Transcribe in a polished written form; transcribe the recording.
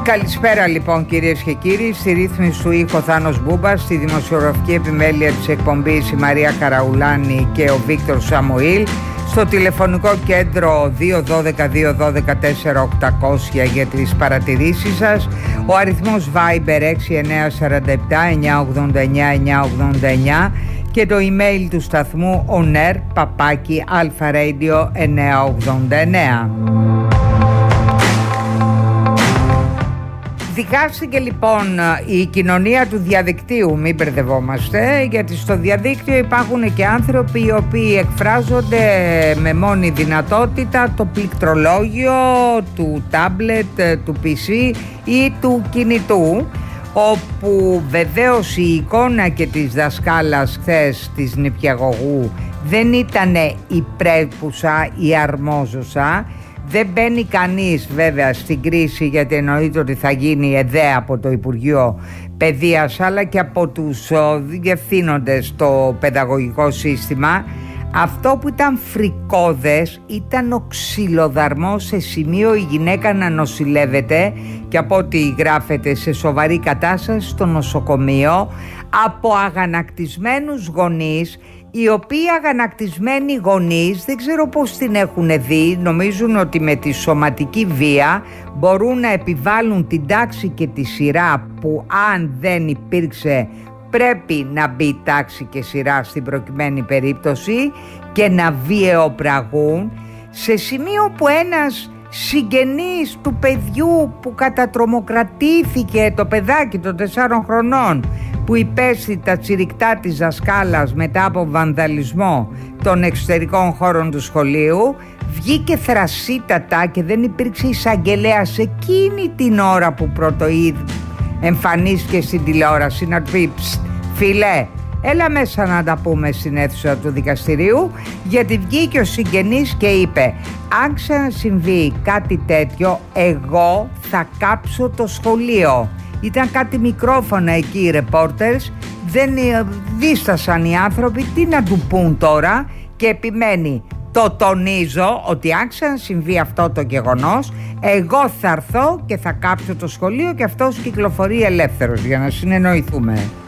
Καλησπέρα λοιπόν κυρίες και κύριοι. Στη ρύθμιση του ήχου Θάνος Μπούμπας, στη δημοσιογραφική επιμέλεια της εκπομπής η Μαρία Καραουλάνη και ο Βίκτορ Σαμουήλ. Στο τηλεφωνικό κέντρο 212-212-4800 για τις παρατηρήσεις σας. Ο αριθμός Viber 6947-989-989 και το email του σταθμού oner@alfaradio989. Δικάστηκε λοιπόν η κοινωνία του διαδικτύου, μην μπερδευόμαστε, γιατί στο διαδίκτυο υπάρχουν και άνθρωποι οι οποίοι εκφράζονται με μόνη δυνατότητα το πληκτρολόγιο του τάμπλετ, του PC ή του κινητού, όπου βεβαίως η εικόνα και της δασκάλας χθες της νηπιαγωγού δεν ήταν η πρέπουσα, η αρμόζουσα. Δεν μπαίνει κανείς βέβαια στην κρίση, γιατί εννοείται ότι θα γίνει ΕΔΕ από το Υπουργείο Παιδείας αλλά και από τους διευθύνοντες στο παιδαγωγικό σύστημα. Αυτό που ήταν φρικώδες ήταν ο ξυλοδαρμός σε σημείο η γυναίκα να νοσηλεύεται και από ό,τι γράφεται σε σοβαρή κατάσταση στο νοσοκομείο από αγανακτισμένους γονείς, οι οποίοι αγανακτισμένοι γονείς δεν ξέρω πώς την έχουν δει, νομίζουν ότι με τη σωματική βία μπορούν να επιβάλλουν την τάξη και τη σειρά που αν δεν υπήρξε πρέπει να μπει τάξη και σειρά στην προκειμένη περίπτωση και να βιαιοπραγούν, σε σημείο που ένας συγγενής του παιδιού που κατατρομοκρατήθηκε, το παιδάκι των 4 χρονών που υπέστη τα τσιρικτά της δασκάλας μετά από βανδαλισμό των εξωτερικών χώρων του σχολείου, βγήκε θρασίτατα και δεν υπήρξε εισαγγελέας εκείνη την ώρα που εμφανίστηκε στην τηλεόραση να του πει φίλε, έλα μέσα να τα πούμε στην αίθουσα του δικαστηρίου, γιατί βγήκε ο συγγενής και είπε αν ξανασυμβεί κάτι τέτοιο εγώ θα κάψω το σχολείο. Ήταν κάτι μικρόφωνα εκεί οι reporters, δεν δίστασαν οι άνθρωποι, τι να του πούν τώρα, και επιμένει το τονίζω ότι αν ξανασυμβεί αυτό το γεγονός εγώ θα έρθω και θα κάψω το σχολείο, και αυτός κυκλοφορεί ελεύθερος, για να συνεννοηθούμε.